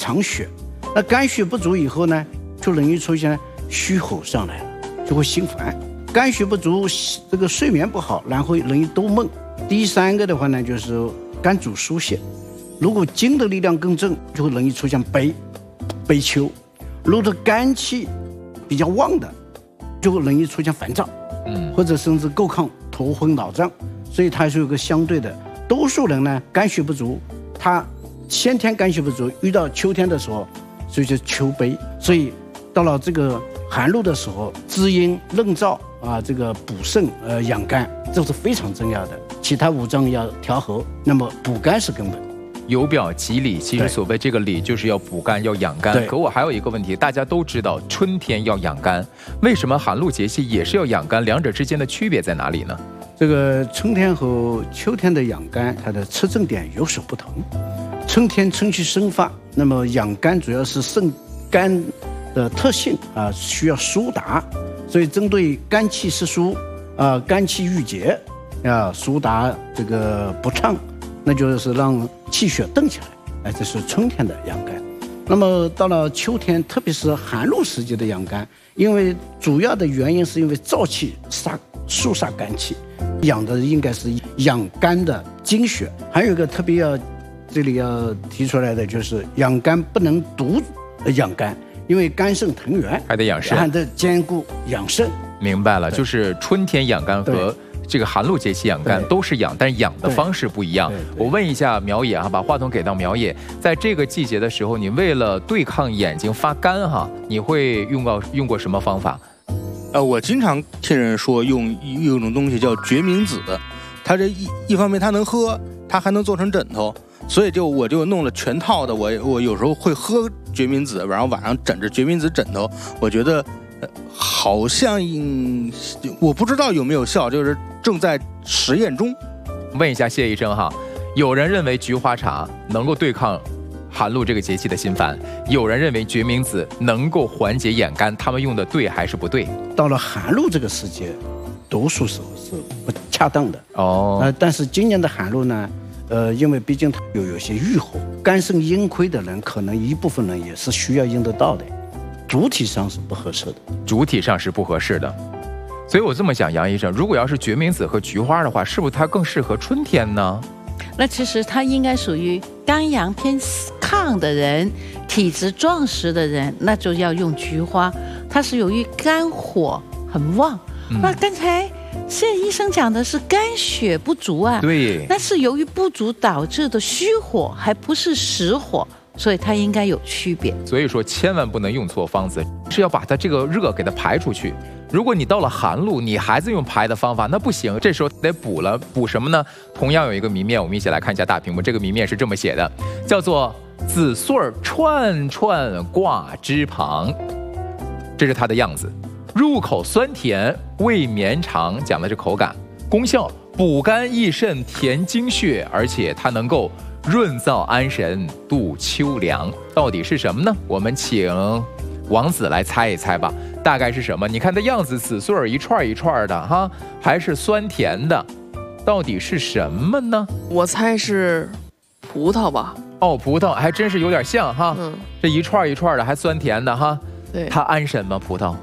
藏血。那肝血不足以后呢，就容易出现虚火上来了，就会心烦。肝血不足，这个睡眠不好，然后容易多梦。第三个的话呢，就是肝主疏泄，如果筋的力量更正，就会容易出现悲秋。如果肝气比较旺的，就会容易出现烦躁，或者甚至构亢、头昏脑胀。所以它是有个相对的。多数人呢，肝血不足，他先天肝血不足，遇到秋天的时候，所以就秋悲。所以到了这个寒露的时候，滋阴润燥啊，这个补肾养肝，这是非常重要的。其他五脏要调和，那么补肝是根本。 由表及里，其实所谓这个里就是要补肝，要养肝。可我还有一个问题，大家都知道春天要养肝，为什么寒露节气也是要养肝？两者之间的区别在哪里呢？ 这个春天和秋天的养肝，它的侧重点有所不同。春天春气生发，那么养肝主要是肾肝的特性啊，需要疏达，所以针对肝气失疏啊、肝气郁结啊，疏达这个不畅，那就是让气血动起来。哎，这是春天的养肝。那么到了秋天，特别是寒露时节的养肝，因为主要的原因是因为燥气肃杀肝气。养的应该是养肝的精血，还有一个特别这里要提出来的就是养肝不能独养肝，因为肝肾同源， 还得养肾， 还得兼顾养肾。 明白了，就是春天养肝和这个寒露节气养肝都是养，但是养的方式不一样。我问一下苗野把话筒给到苗野，在这个季节的时候，你为了对抗眼睛发干你会用过什么方法？ 我经常听人说有一种东西叫决明子，它这一方面它能喝，它还能做成枕头，所以我就弄了全套的。我有时候会喝决明子，然后晚上枕着决明子枕头，我觉得好像我不知道有没有效，就是正在实验中。 问一下谢医生有人认为菊花茶能够对抗寒露这个节气的心烦，有人认为决明子能够缓解眼干，他们用的对还是不对？ 到了寒露这个时节，多数时候是不恰当的但是今年的寒露呢，因为毕竟它有些郁火，肝肾阴亏的人，可能一部分人也是需要用得到的，主体上是不合适的。 主体上是不合适的，所以我这么想，杨医生，如果要是决明子和菊花的话，是不是它更适合春天呢？ 那其实它应该属于肝阳偏亢的人，体质壮实的人，那就要用菊花，它是由于肝火很旺。那刚才谢医生讲的是肝血不足对， 那是由于不足导致的虚火，还不是实火，所以它应该有区别。 所以说千万不能用错方子，是要把它这个热给它排出去。如果你到了寒露，你还是用排的方法，那不行，这时候得补了。补什么呢？同样有一个谜面，我们一起来看一下大屏幕。这个谜面是这么写的，叫做紫穗串串挂枝旁，这是它的样子。入口酸甜，味绵长，讲的是口感。功效：补肝益肾，填精血，而且它能够润燥安神，度秋凉。到底是什么呢？我们请王子来猜一猜吧，大概是什么？你看它样子，紫穗一串一串的还是酸甜的，到底是什么呢？ 我猜是葡萄吧。 葡萄还真是有点像这一串一串的还酸甜的对， 它安神吗？葡萄？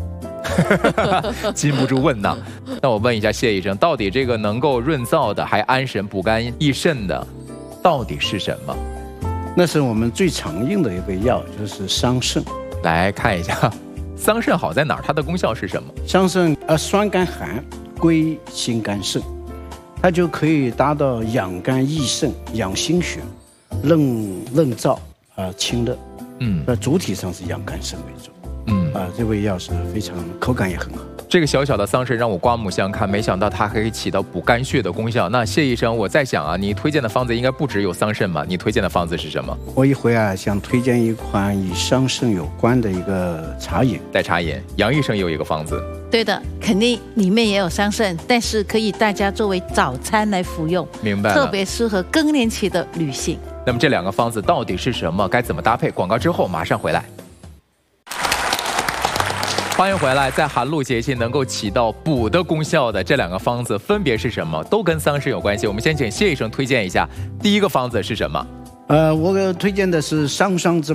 禁不住问呐。那我问一下谢医生，到底这个能够润燥的，还安神补肝益肾的，到底是什么？ 那是我们最常用的一个药，就是桑葚。 来看一下，桑葚好在哪儿？它的功效是什么？ 桑葚酸甘寒，归心肝肾，它就可以达到养肝益肾、养心血、润燥清热。主体上是养肝肾为主。这味药是非常口感也很好。 这个小小的桑葚让我刮目相看，没想到它可以起到补肝血的功效。那谢医生，我在想你推荐的方子应该不只有桑葚吧？你推荐的方子是什么？ 我一会想推荐一款与桑葚有关的一个茶饮。 带茶饮，杨医生也有一个方子。 对的，肯定里面也有桑葚，但是可以大家作为早餐来服用， 明白了， 特别适合更年期的女性。 那么这两个方子到底是什么？该怎么搭配？广告之后马上回来。欢迎回来，在寒露节气能够起到补的功效的这两个方子分别是什么？都跟桑葚有关系。我们先请谢医生推荐一下，第一个方子是什么？ 我推荐的是桑桑之